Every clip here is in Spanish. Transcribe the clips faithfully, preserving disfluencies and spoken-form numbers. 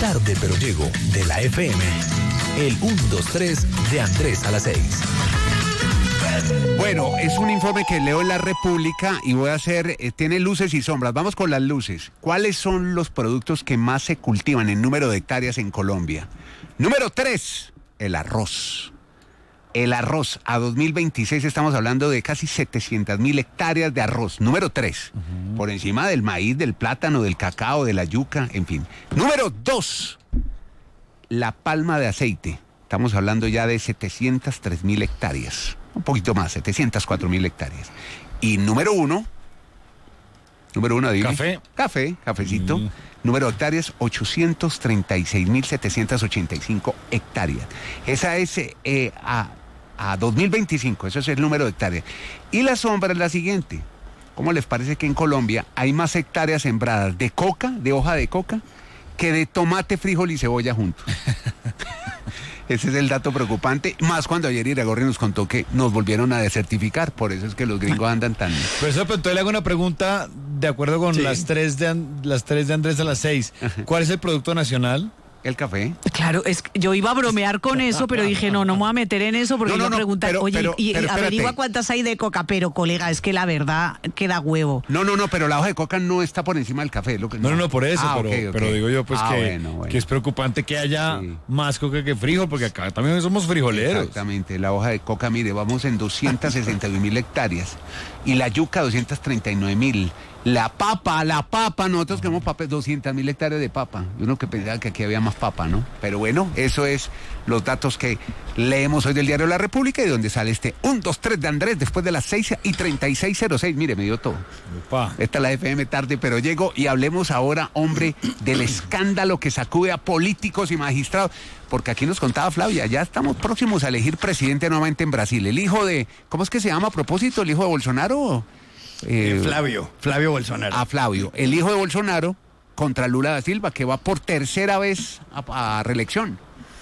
Tarde pero llego de la F M. El uno dos tres de Andrés a las seis. Bueno, es un informe que leo en La República y voy a hacer, eh, tiene luces y sombras. Vamos con las luces. ¿Cuáles son los productos que más se cultivan en número de hectáreas en Colombia? Número tres, el arroz. El arroz, a dos mil veintiséis estamos hablando de casi setecientas mil hectáreas de arroz. Número tres, uh-huh. Por encima del maíz, del plátano, del cacao, de la yuca, en fin. Número dos, la palma de aceite. Estamos hablando ya de setecientas tres mil hectáreas. Un poquito más, setecientas cuatro mil hectáreas. Y número uno, número uno, dime. Café. Café, cafecito. Mm. Número de hectáreas, ochocientas treinta y seis mil setecientas ochenta y cinco hectáreas. Esa es eh, a, a dos mil veinticinco, eso es el número de hectáreas. Y la sombra es la siguiente. ¿Cómo les parece que en Colombia hay más hectáreas sembradas de coca, de hoja de coca, que de tomate, frijol y cebolla juntos? Ese es el dato preocupante, más cuando ayer Iragorri nos contó que nos volvieron a desertificar, por eso es que los gringos andan tan... Pero eso, pero entonces le hago una pregunta de acuerdo con sí. las tres de las tres de Andrés a las seis. ¿Cuál es el producto nacional? El café. Claro, es yo iba a bromear con eso, pero dije, no, no me voy a meter en eso porque no, no, iba a preguntar, no, pero, oye, pero, y, pero, averigua cuántas hay de coca, pero colega, es que la verdad queda huevo. No, no, no, pero la hoja de coca no está por encima del café. Lo que no, no, no, por eso, ah, pero, okay, okay. pero digo yo pues ah, que, bueno, bueno. que es preocupante que haya sí. más coca que frijol, porque acá también somos frijoleros. Exactamente, la hoja de coca, mire, vamos en doscientas sesenta y un mil hectáreas y la yuca doscientas treinta y nueve mil. La papa, la papa, nosotros queremos papa, doscientas mil hectáreas de papa. Y uno que pensaba que aquí había más papa, ¿no? Pero bueno, eso es los datos que leemos hoy del Diario La República y donde sale este uno dos tres de Andrés después de las seis y treinta y seis cero seis. Mire, me dio todo. Opa. Esta es la F M Tarde, pero llego y hablemos ahora, hombre, del escándalo que sacude a políticos y magistrados. Porque aquí nos contaba Flavia, ya estamos próximos a elegir presidente nuevamente en Brasil. El hijo de, ¿cómo es que se llama a propósito? ¿El hijo de Bolsonaro? Eh, Flavio, Flavio Bolsonaro. A Flavio, el hijo de Bolsonaro contra Lula da Silva, que va por tercera vez a, a reelección.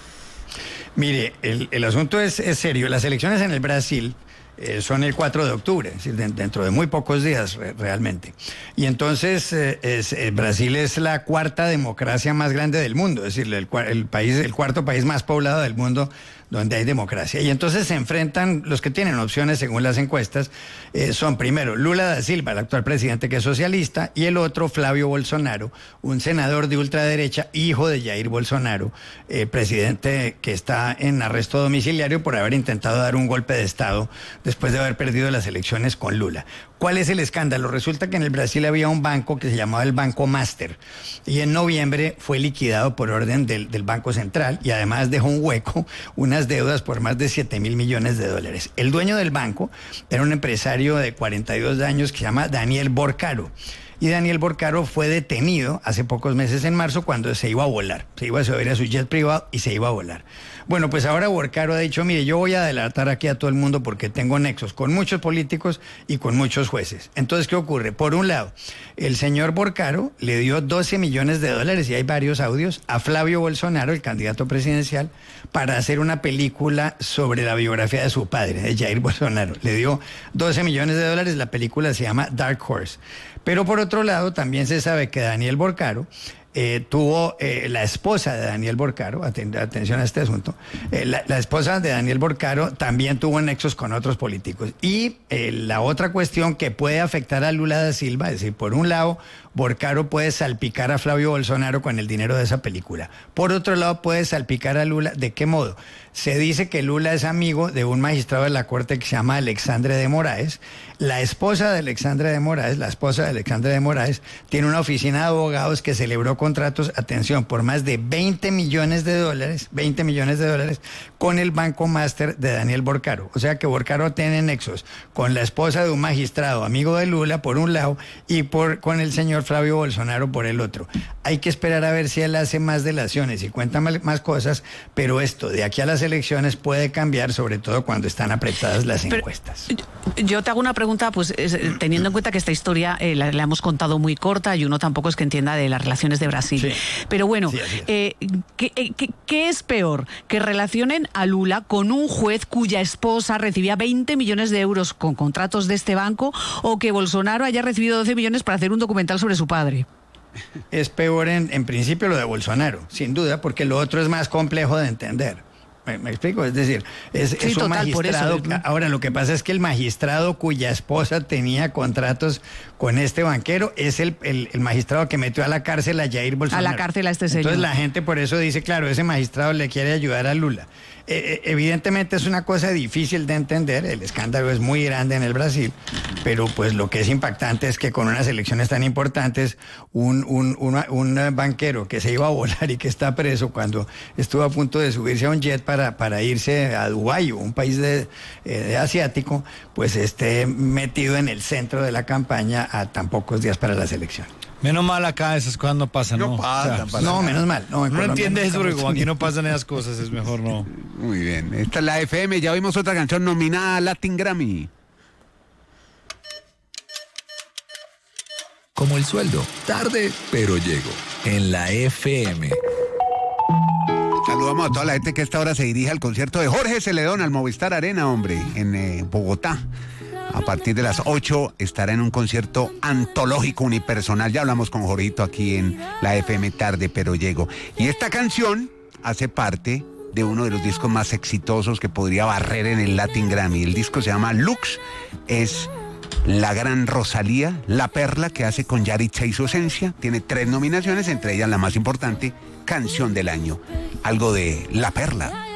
Mire, el, el asunto es, es serio. Las elecciones en el Brasil eh, son el cuatro de octubre, es decir, de, dentro de muy pocos días re, realmente. Y entonces eh, es, eh, Brasil es la cuarta democracia más grande del mundo, es decir, el, el, país, el cuarto país más poblado del mundo donde hay democracia. Y entonces se enfrentan, los que tienen opciones según las encuestas, eh, son primero Lula da Silva, el actual presidente que es socialista, y el otro Flavio Bolsonaro, un senador de ultraderecha, hijo de Jair Bolsonaro, eh, presidente que está en arresto domiciliario por haber intentado dar un golpe de Estado después de haber perdido las elecciones con Lula. ¿Cuál es el escándalo? Resulta que en el Brasil había un banco que se llamaba el Banco Master y en noviembre fue liquidado por orden del, del Banco Central y además dejó un hueco, unas deudas por más de siete mil millones de dólares. El dueño del banco era un empresario de cuarenta y dos años que se llama Daniel Borcaro. Y Daniel Borcaro fue detenido hace pocos meses en marzo cuando se iba a volar. Se iba a subir a su jet privado y se iba a volar. Bueno, pues ahora Borcaro ha dicho, mire, yo voy a adelantar aquí a todo el mundo porque tengo nexos con muchos políticos y con muchos jueces. Entonces, ¿qué ocurre? Por un lado, el señor Borcaro le dio doce millones de dólares, y hay varios audios, a Flavio Bolsonaro, el candidato presidencial, para hacer una película sobre la biografía de su padre, de Jair Bolsonaro. Le dio doce millones de dólares, la película se llama Dark Horse. Pero por otro lado, también se sabe que Daniel Borcaro eh, tuvo eh, la esposa de Daniel Borcaro, aten- atención a este asunto, eh, la, la esposa de Daniel Borcaro también tuvo nexos con otros políticos. Y eh, la otra cuestión que puede afectar a Lula da Silva, es decir, por un lado, Borcaro puede salpicar a Flavio Bolsonaro con el dinero de esa película. Por otro lado, puede salpicar a Lula. ¿De qué modo? Se dice que Lula es amigo de un magistrado de la Corte que se llama Alexandre de Moraes. La esposa de Alexandre de Moraes, la esposa de Alexandre de Moraes, tiene una oficina de abogados que celebró contratos, atención, por más de veinte millones de dólares, veinte millones de dólares, con el Banco Master de Daniel Borcaro. O sea que Borcaro tiene nexos con la esposa de un magistrado, amigo de Lula, por un lado, y por, con el señor Flavio Bolsonaro por el otro. Hay que esperar a ver si él hace más delaciones y cuenta más cosas, pero esto de aquí a las elecciones puede cambiar, sobre todo cuando están apretadas las pero, encuestas. Yo, yo te hago una pregunta, pues es, teniendo en cuenta que esta historia eh, la, la hemos contado muy corta y uno tampoco es que entienda de las relaciones de Brasil. Sí. Pero bueno, sí, eh, ¿qué, qué, ¿qué es peor? ¿Que relacionen a Lula con un juez cuya esposa recibía veinte millones de euros con contratos de este banco, o que Bolsonaro haya recibido doce millones para hacer un documental sobre su padre? es peor en, en principio lo de Bolsonaro, sin duda, porque lo otro es más complejo de entender. ¿Me, me explico? Es decir, es, sí, es un total, magistrado. por eso, ¿no? Ahora, lo que pasa es que el magistrado cuya esposa tenía contratos con este banquero es el, el, el magistrado que metió a la cárcel a Jair Bolsonaro. A la cárcel a este señor. Entonces la gente por eso dice, claro, ese magistrado le quiere ayudar a Lula. Eh, evidentemente es una cosa difícil de entender, el escándalo es muy grande en el Brasil, pero pues lo que es impactante es que con unas elecciones tan importantes, un, un, una, un banquero que se iba a volar y que está preso cuando estuvo a punto de subirse a un jet para, para irse a Dubái, un país de, eh, de asiático, pues esté metido en el centro de la campaña a tan pocos días para las elecciones. Menos mal acá esas cosas no pasan, ¿no? No, pasa, o sea, pasa no menos mal. No, no entiende eso, porque como aquí no pasan esas cosas, es mejor no. Muy bien, esta es la F M, ya vimos otra canción nominada a Latin Grammy. Como el sueldo, tarde, pero llego, en la F M. Saludamos a toda la gente que a esta hora se dirige al concierto de Jorge Celedón al Movistar Arena, hombre, en eh, Bogotá. A partir de las ocho estará en un concierto antológico unipersonal. Ya hablamos con Jorgito aquí en la F M Tarde, pero llego. Y esta canción hace parte de uno de los discos más exitosos que podría barrer en el Latin Grammy. El disco se llama Lux, es la gran Rosalía, la perla que hace con Yaritza y su esencia. Tiene tres nominaciones, entre ellas la más importante, Canción del Año. Algo de La Perla.